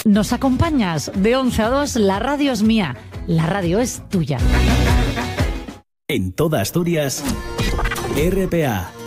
¿Nos acompañas? De 11 a 2, la radio es mía, la radio es tuya. En toda Asturias, RPA,